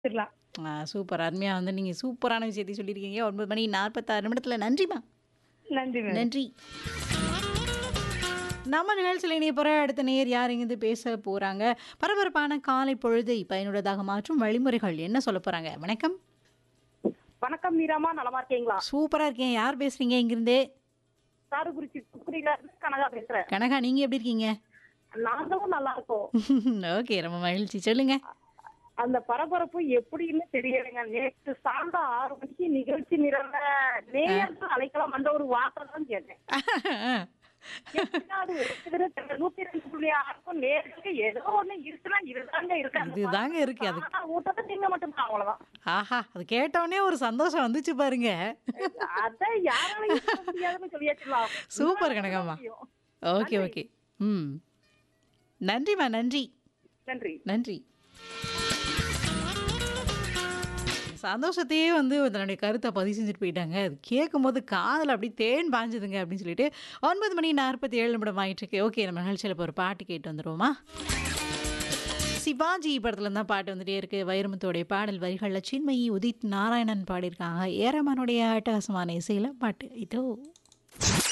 வச்சிரலாம். Super. அருமையா வந்து நீங்க சூப்பரான விஷயத்தையும் சொல்லியிருக்கீங்க. 9 மணி 46 நிமிடத்துல நன்றிம்மா. நன்றி மேடம். நன்றி. நம்ம நிகழ்ச்சியில் இணைய போற அடுத்த நேயர் யார் இங்கிருந்து பேச போறாங்க? பரபரப்பான காலை பொழுதை பயனுள்ளதாக மாற்றும் வழிமுறைகள் என்ன சொல்லப் போறாங்க? வணக்கம். வணக்கம் மீராமா, நலமா இருக்கீங்களா? சூப்பரா இருக்கேன். யார் பேசுறீங்க இங்கிருந்து? காரைக்குறிச்சி துப்புரியில இருந்து கனகா பேசுறேன். கனகா, நீங்க எப்படி இருக்கீங்க? நாங்களும் நல்லா இருக்கோம். ஓகே, ரொம்ப மகிழ்ச்சி. சொல்லுங்க. அந்த பரபரப்பு எப்படின்னு தெரியலைங்க. நேற்று சாயந்தரம் 6 மணிக்கு நிகழ்ச்சி நிரம்ப நேயர்கள் அழைக்கலாம் அந்த ஒரு வார்த்தை தான் கேட்டேன். எப்படின்னா அது ஒரு 102.6 நேர்களுக்கு ஏதோ ஒண்ணு இருக்குன்னா இதுதாங்க இருக்கு. இதுதாங்க இருக்கு. அது ஊட்டத்தை நீங்க மட்டும்தான், அவ்வளவுதான். ஆஹா! அது கேட்டவுடனே ஒரு சந்தோஷம் வந்துச்சு பாருங்க. அத யாராலையும் சொல்ல முடியாதுன்னு சொல்லியாச்சுலாம். சூப்பர் கனகாம்மா. Okay, okay. ம். நன்றிம்மா, நன்றி. நன்றி. நன்றி. சந்தோஷத்தையே வந்து தன்னுடைய கருத்தை பதிவு செஞ்சுட்டு போயிட்டாங்க. அது கேட்கும்போது காதுல அப்படியே தேன் பாய்ஞ்சுதுங்க அப்படின்னு சொல்லிட்டு 9 மணி 47 நிமிடம் ஆயிட்டுருக்கு. ஓகே, நம்ம நிகழ்ச்சியில் இப்போ ஒரு பாட்டு கேட்டு வந்துருவோமா? சிவாஜி படத்துல தான் பாட்டு வந்துட்டே இருக்கு. வைரமுத்துடைய பாடல் வரிகளில் சின்மயி, உதித் நாராயணன் பாடியிருக்காங்க. ஏரமானுடைய அட்டகாசமான இசையில பாட்டு இதோ.